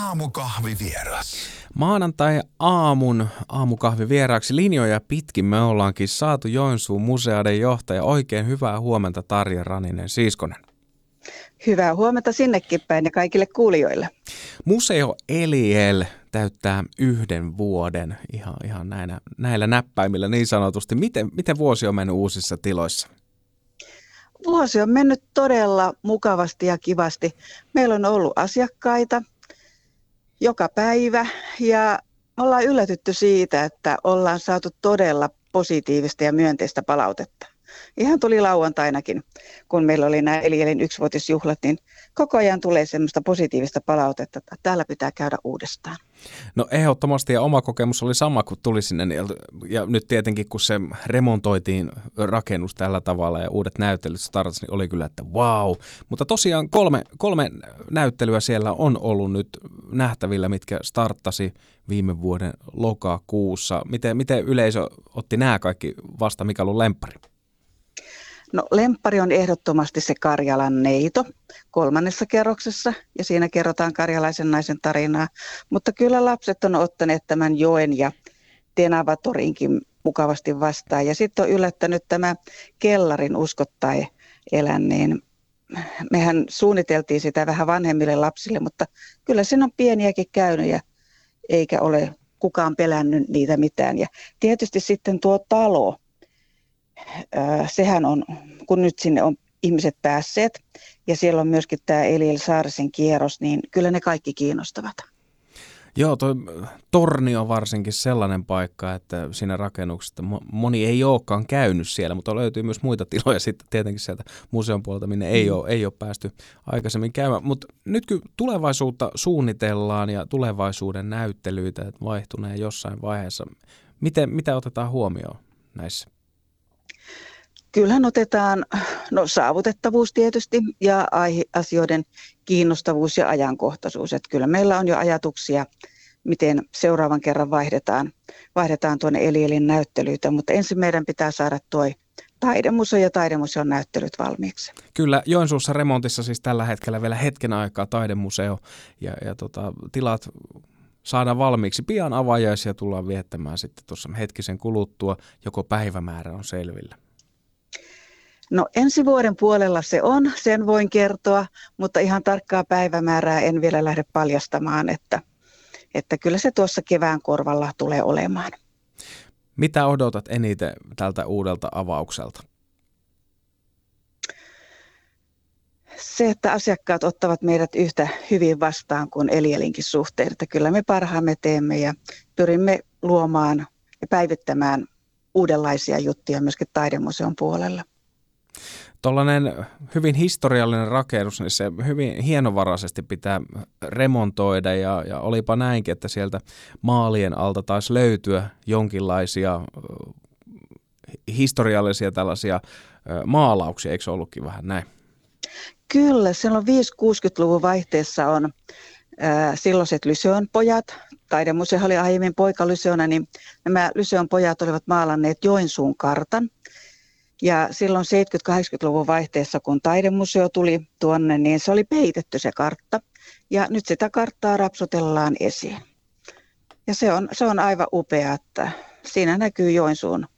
Aamukahvivieras. Maanantai-aamun aamukahvivieraaksi linjoja pitkin me ollaankin saatu Joensuun museoiden johtaja. Oikein hyvää huomenta Tarja Raninen-Siiskonen. Hyvää huomenta sinnekin päin ja kaikille kuulijoille. Museo Eliel täyttää 1 vuoden ihan näillä näppäimillä niin sanotusti. Miten vuosi on mennyt uusissa tiloissa? Vuosi on mennyt todella mukavasti ja kivasti. Meillä on ollut asiakkaita joka päivä ja ollaan yllätytty siitä, että ollaan saatu todella positiivista ja myönteistä palautetta. Ihan tuli lauantainakin, kun meillä oli nämä Elielin 1-vuotisjuhlat, niin koko ajan tulee semmoista positiivista palautetta, että täällä pitää käydä uudestaan. No ehdottomasti, ja oma kokemus oli sama, kun tuli sinne. Ja nyt tietenkin, kun se remontoitiin rakennus tällä tavalla ja uudet näyttelyt startasi, niin oli kyllä, että vau. Mutta tosiaan kolme näyttelyä siellä on ollut nyt nähtävillä, mitkä starttasi viime vuoden lokakuussa. Miten yleisö otti nämä kaikki vasta, mikä on ollut lemppari? No lemppari on ehdottomasti se Karjalan neito 3. kerroksessa ja siinä kerrotaan karjalaisen naisen tarinaa. Mutta kyllä lapset on ottaneet tämän joen ja Tenavatorinkin mukavasti vastaan. Ja sitten on yllättänyt tämä kellarin uskottai elän, niin mehän suunniteltiin sitä vähän vanhemmille lapsille, mutta kyllä siinä on pieniäkin käynyt ja eikä ole kukaan pelännyt niitä mitään. Ja tietysti sitten tuo talo. Sehän on, kun nyt sinne on ihmiset päässeet ja siellä on myöskin tämä Eliel Saarisen kierros, niin kyllä ne kaikki kiinnostavat. Joo, tuo torni on varsinkin sellainen paikka, että siinä rakennuksessa moni ei olekaan käynyt siellä, mutta löytyy myös muita tiloja sitten tietenkin sieltä museon puolelta, minne ei ole päästy aikaisemmin käymään. Mutta nyt kun tulevaisuutta suunnitellaan ja tulevaisuuden näyttelyitä vaihtuneen jossain vaiheessa, mitä otetaan huomioon näissä? Kyllähän otetaan saavutettavuus tietysti ja aiheasioiden kiinnostavuus ja ajankohtaisuus. Että kyllä meillä on jo ajatuksia, miten seuraavan kerran vaihdetaan tuonne Elielin näyttelyitä, mutta ensin meidän pitää saada tuo taidemuseo ja taidemuseon näyttelyt valmiiksi. Kyllä, Joensuussa remontissa siis tällä hetkellä vielä hetken aikaa taidemuseo ja tilat saadaan valmiiksi. Pian avajaisia tullaan viettämään sitten tuossa hetkisen kuluttua, joko päivämäärä on selvillä. No ensi vuoden puolella se on, sen voin kertoa, mutta ihan tarkkaa päivämäärää en vielä lähde paljastamaan, että kyllä se tuossa kevään korvalla tulee olemaan. Mitä odotat eniten tältä uudelta avaukselta? Se, että asiakkaat ottavat meidät yhtä hyvin vastaan kuin Elielinkin suhteen, että kyllä me parhaamme teemme ja pyrimme luomaan ja päivittämään uudenlaisia juttuja myöskin taidemuseon puolella. Tuollainen hyvin historiallinen rakennus, niin se hyvin hienovaraisesti pitää remontoida ja olipa näinkin, että sieltä maalien alta taisi löytyä jonkinlaisia historiallisia tällaisia maalauksia, eikö se ollutkin vähän näin? Kyllä, silloin 50-60-luvun vaihteessa on silloiset Lyseon pojat, taidemuseo oli aiemmin poika Lyseona, niin nämä Lyseon pojat olivat maalanneet Joensuun kartan. Ja silloin 70-80-luvun vaihteessa, kun taidemuseo tuli tuonne, niin se oli peitetty se kartta. Ja nyt sitä karttaa rapsutellaan esiin. Ja se on aivan upea, että siinä näkyy Joensuun